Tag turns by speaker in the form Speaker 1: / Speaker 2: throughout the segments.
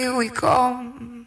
Speaker 1: Here we come.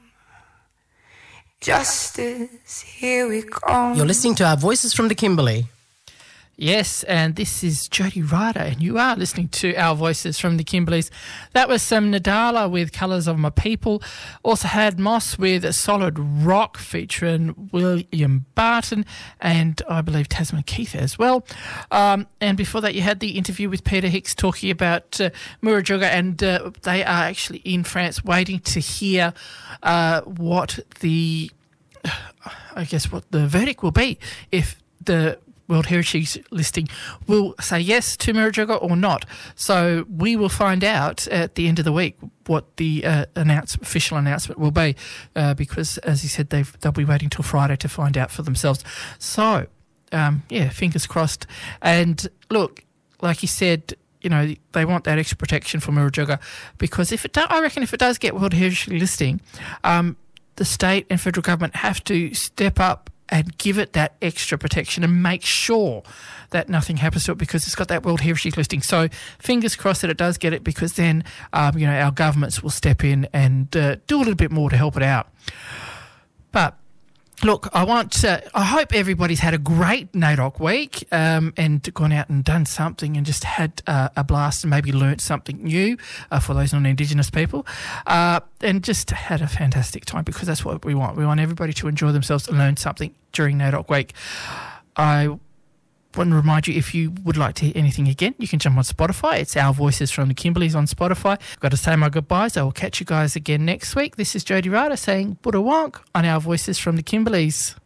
Speaker 1: Justice, here we come.
Speaker 2: You're listening to Our Voices from the Kimberley.
Speaker 3: Yes, and this is Jody Ryder, and you are listening to Our Voices from the Kimberleys. That was some Nadala with Colours of My People. Also had Moss with a Solid Rock featuring William Barton and I believe Tasman Keith as well. And before that you had the interview with Peter Hicks talking about Murujuga, and they are actually in France waiting to hear what the verdict will be, if the World Heritage listing will say yes to Murujuga or not. So we will find out at the end of the week what the official announcement will be, because, as you said, they'll be waiting till Friday to find out for themselves. So, fingers crossed. And look, like you said, you know, they want that extra protection for Murujuga, because I reckon if it does get World Heritage listing, the state and federal government have to step up and give it that extra protection and make sure that nothing happens to it, because it's got that World Heritage listing. So fingers crossed that it does get it, because then, our governments will step in and do a little bit more to help it out. But look, I hope everybody's had a great NAIDOC week and gone out and done something and just had a blast and maybe learnt something new for those non-Indigenous people, and just had a fantastic time, because that's what we want. We want everybody to enjoy themselves and learn something during NAIDOC week. I want to remind you, if you would like to hear anything again, you can jump on Spotify. It's Our Voices from the Kimberleys on Spotify. I've got to say my goodbyes. I will catch you guys again next week. This is Jody Ryder saying Buddha Wonk on Our Voices from the Kimberleys.